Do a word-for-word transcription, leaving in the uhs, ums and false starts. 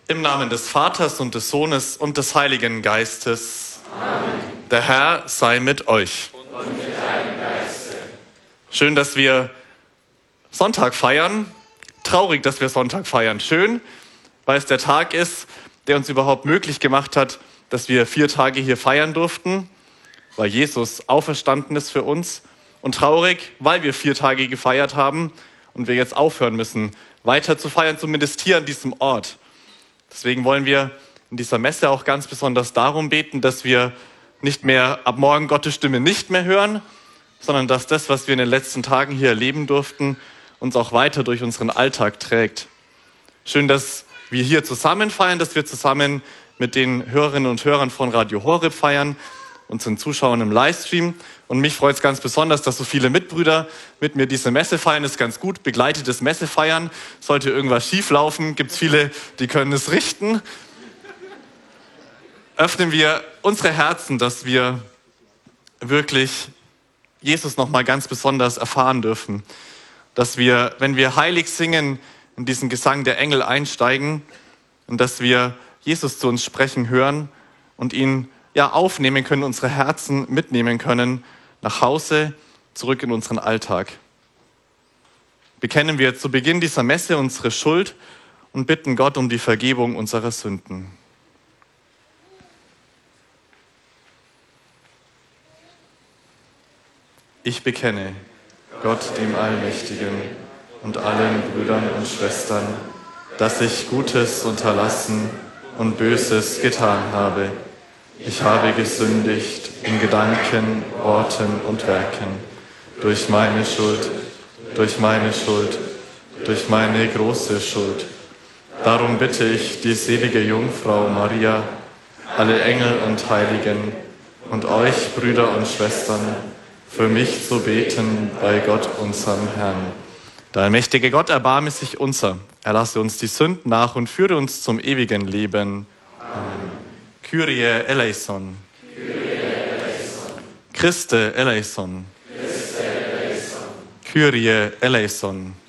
Im Namen des Vaters und des Sohnes und des Heiligen Geistes. Amen. Der Herr sei mit euch. Und mit deinem Geiste. Schön, dass wir Sonntag feiern. Traurig, dass wir Sonntag feiern. Schön, weil es der Tag ist, der uns überhaupt möglich gemacht hat, dass wir vier Tage hier feiern durften, weil Jesus auferstanden ist für uns. Und traurig, weil wir vier Tage gefeiert haben und wir jetzt aufhören müssen, weiter zu feiern, zumindest hier an diesem Ort. Deswegen wollen wir in dieser Messe auch ganz besonders darum beten, dass wir nicht mehr ab morgen Gottes Stimme nicht mehr hören, sondern dass das, was wir in den letzten Tagen hier erleben durften, uns auch weiter durch unseren Alltag trägt. Schön, dass wir hier zusammen feiern, dass wir zusammen mit den Hörerinnen und Hörern von Radio Horeb feiern, unseren Zuschauern im Livestream. Und mich freut es ganz besonders, dass so viele Mitbrüder mit mir diese Messe feiern. Das ist ganz gut, begleitetes Messefeiern. Sollte irgendwas schief laufen, gibt es viele, die können es richten. Öffnen wir unsere Herzen, dass wir wirklich Jesus nochmal ganz besonders erfahren dürfen. Dass wir, wenn wir heilig singen, in diesen Gesang der Engel einsteigen und dass wir Jesus zu uns sprechen hören und ihn ja aufnehmen können, unsere Herzen mitnehmen können, nach Hause, zurück in unseren Alltag. Bekennen wir zu Beginn dieser Messe unsere Schuld und bitten Gott um die Vergebung unserer Sünden. Ich bekenne Gott, dem Allmächtigen und allen Brüdern und Schwestern, dass ich Gutes unterlassen und Böses getan habe. Ich habe gesündigt in Gedanken, Worten und Werken, durch meine Schuld, durch meine Schuld, durch meine große Schuld. Darum bitte ich die selige Jungfrau Maria, alle Engel und Heiligen und euch, Brüder und Schwestern, für mich zu beten bei Gott, unserem Herrn. Der allmächtige Gott erbarme sich unser, erlasse uns die Sünden nach und führe uns zum ewigen Leben. Amen. Kyrie eleison. Kyrie eleison. Christe eleison. Christe eleison. Kyrie eleison.